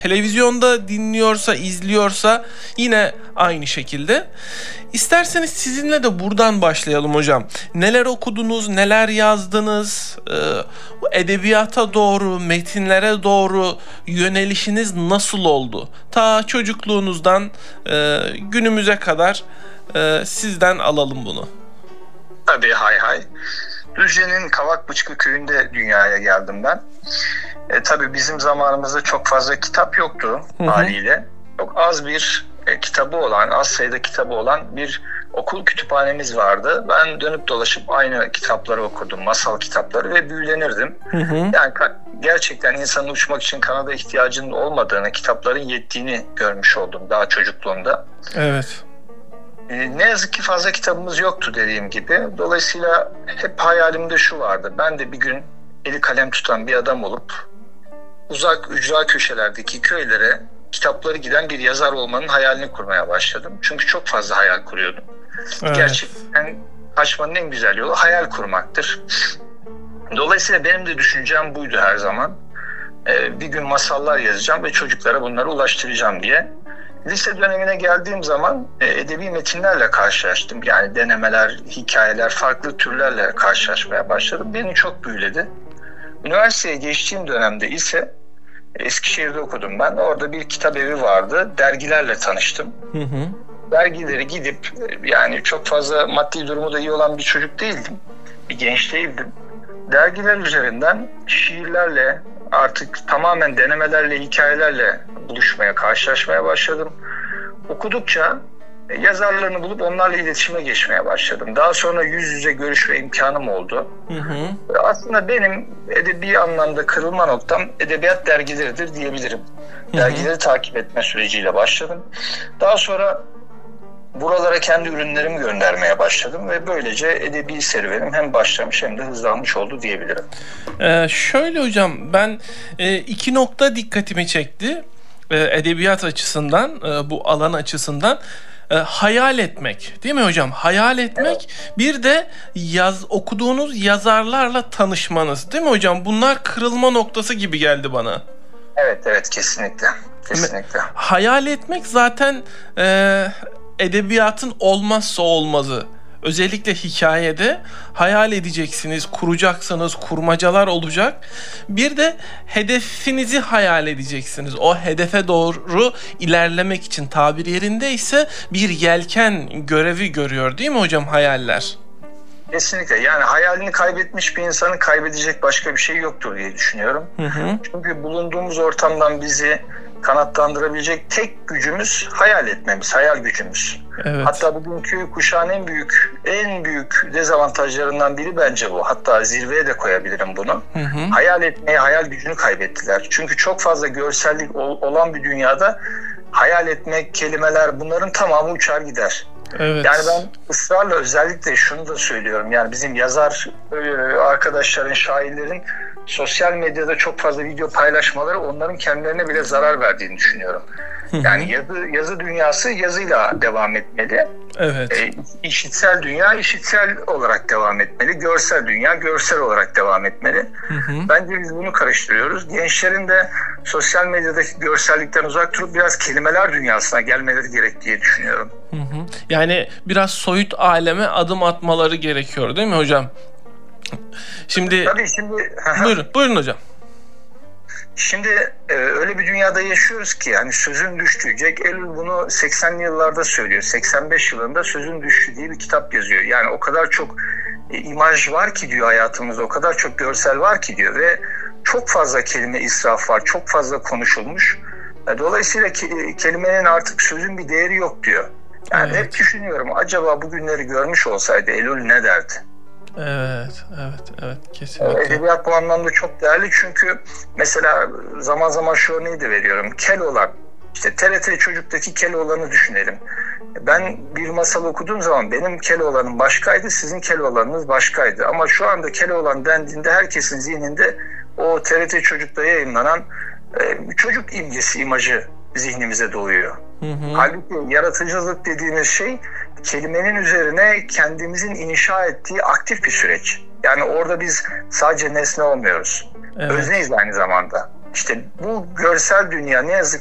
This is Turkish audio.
Televizyonda dinliyorsa, izliyorsa yine aynı şekilde. İsterseniz sizinle de buradan başlayalım hocam. Neler okudunuz, neler yazdınız, bu edebiyata doğru, metinlere doğru yönelişiniz nasıl oldu? Ta çocukluğunuzdan günümüze kadar sizden alalım bunu. Tabii hay. Düzce'nin Kavakbıçkı köyünde dünyaya geldim ben. Tabii bizim zamanımızda çok fazla kitap yoktu haliyle. Çok az bir az sayıda kitabı olan bir okul kütüphanemiz vardı. Ben dönüp dolaşıp aynı kitapları okurdum, masal kitapları ve büyülenirdim. Yani gerçekten insanın uçmak için kanada ihtiyacının olmadığını, kitapların yettiğini görmüş oldum daha çocukluğumda. Evet. Ne yazık ki fazla kitabımız yoktu dediğim gibi. Dolayısıyla hep hayalimde şu vardı. Ben de bir gün eli kalem tutan bir adam olup uzak ücra köşelerdeki köylere kitapları giden bir yazar olmanın hayalini kurmaya başladım. Çünkü çok fazla hayal kuruyordum. Evet. Gerçekten kaçmanın en güzel yolu hayal kurmaktır. Dolayısıyla benim de düşüncem buydu her zaman. Bir gün masallar yazacağım ve çocuklara bunları ulaştıracağım diye. Lise dönemine geldiğim zaman edebi metinlerle karşılaştım. Yani denemeler, hikayeler, farklı türlerle karşılaşmaya başladım. Beni çok büyüledi. Üniversiteye geçtiğim dönemde ise Eskişehir'de okudum ben. Orada bir kitap evi vardı. Dergilerle tanıştım. Dergileri gidip, yani çok fazla maddi durumu da iyi olan bir çocuk değildim. Bir genç değildim. Dergiler üzerinden şiirlerle, artık tamamen denemelerle, hikayelerle buluşmaya, karşılaşmaya başladım. Okudukça yazarlarını bulup onlarla iletişime geçmeye başladım. Daha sonra yüz yüze görüşme imkanım oldu. Aslında benim edebi anlamda kırılma noktam edebiyat dergileridir diyebilirim. Dergileri takip etme süreciyle başladım. Daha sonra buralara kendi ürünlerimi göndermeye başladım ve böylece edebi serüvenim hem başlamış hem de hızlanmış oldu diyebilirim. Şöyle hocam, ben iki nokta dikkatimi çekti edebiyat açısından, bu alan açısından. Hayal etmek, değil mi hocam? Hayal etmek, evet. Bir de okuduğunuz yazarlarla tanışmanız, değil mi hocam? Bunlar kırılma noktası gibi geldi bana. Evet, kesinlikle. Hayal etmek zaten edebiyatın olmazsa olmazı. Özellikle hikayede hayal edeceksiniz, kuracaksınız, kurmacalar olacak. Bir de hedefinizi hayal edeceksiniz. O hedefe doğru ilerlemek için, tabir yerindeyse, bir yelken görevi görüyor, değil mi hocam hayaller? Kesinlikle. Yani hayalini kaybetmiş bir insanın kaybedecek başka bir şey yoktur diye düşünüyorum. Çünkü bulunduğumuz ortamdan bizi kanatlandırabilecek tek gücümüz hayal etmemiz, hayal gücümüz. Evet. Hatta bugünkü kuşağın en büyük dezavantajlarından biri bence bu. Hatta zirveye de koyabilirim bunu. Hayal etmeyi, hayal gücünü kaybettiler. Çünkü çok fazla görsellik olan bir dünyada hayal etmek, kelimeler, bunların tamamı uçar gider. Evet. Yani ben ısrarla özellikle şunu da söylüyorum. Yani bizim yazar arkadaşların, şairlerin sosyal medyada çok fazla video paylaşmaları onların kendilerine bile zarar verdiğini düşünüyorum. Yani yazı dünyası yazıyla devam etmeli. Evet. İşitsel dünya işitsel olarak devam etmeli. Görsel dünya görsel olarak devam etmeli. Bence biz bunu karıştırıyoruz. Gençlerin de sosyal medyadaki görsellikten uzak durup biraz kelimeler dünyasına gelmeleri gerek diye düşünüyorum. Yani biraz soyut aleme adım atmaları gerekiyor, değil mi hocam? Şimdi buyurun hocam. Şimdi öyle bir dünyada yaşıyoruz ki yani sözün düştüğü, Jack Ellul bunu 80'li yıllarda söylüyor. 85 yılında Sözün Düştüğü diye bir kitap yazıyor. Yani o kadar çok imaj var ki diyor hayatımızda, o kadar çok görsel var ki diyor ve çok fazla kelime israf var, çok fazla konuşulmuş. Dolayısıyla kelimenin artık sözün bir değeri yok diyor. Yani hep düşünüyorum, acaba bu günleri görmüş olsaydı Ellul ne derdi? Evet, kesinlikle. Edebiyat bu anlamda çok değerli çünkü mesela zaman zaman şu örneği de veriyorum. Keloğlan, işte TRT Çocuk'taki Keloğlan'ı düşünelim. Ben bir masal okuduğum zaman benim Keloğlan'ım başkaydı, sizin Keloğlan'ınız başkaydı. Ama şu anda Keloğlan dendiğinde herkesin zihninde o TRT Çocuk'ta yayınlanan çocuk imajı zihnimize doğuyor. Halbuki yaratıcılık dediğimiz şey kelimenin üzerine kendimizin inşa ettiği aktif bir süreç. Yani orada biz sadece nesne olmuyoruz. Evet. Özneyiz aynı zamanda. İşte bu görsel dünya ne yazık